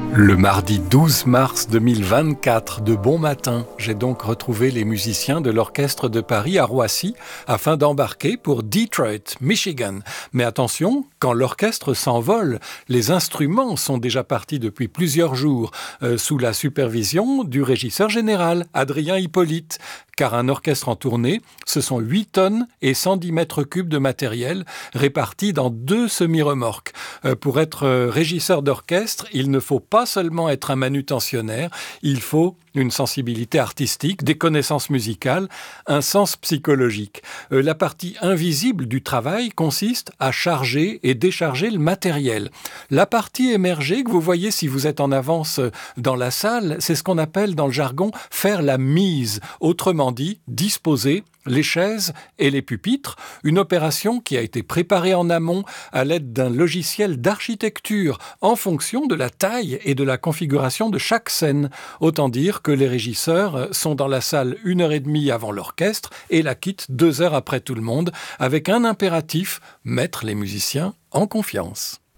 Le mardi 12 mars 2024, de bon matin, j'ai donc retrouvé les musiciens de l'Orchestre de Paris à Roissy afin d'embarquer pour Detroit, Michigan. Mais attention, quand l'orchestre s'envole, les instruments sont déjà partis depuis plusieurs jours, sous la supervision du régisseur général, Adrien Hippolyte. Car un orchestre en tournée, ce sont 8 tonnes et 110 mètres cubes de matériel répartis dans 2 semi-remorques. Pour être régisseur d'orchestre, il ne faut pas seulement être un manutentionnaire, il faut une sensibilité artistique, des connaissances musicales, un sens psychologique. La partie invisible du travail consiste à charger et décharger le matériel. La partie émergée que vous voyez si vous êtes en avance dans la salle, c'est ce qu'on appelle dans le jargon faire la mise. Autrement dit, disposer les chaises et les pupitres, une opération qui a été préparée en amont à l'aide d'un logiciel d'architecture en fonction de la taille et de la configuration de chaque scène. Autant dire que les régisseurs sont dans la salle 1h30 avant l'orchestre et la quittent 2 heures après tout le monde, avec un impératif, mettre les musiciens en confiance.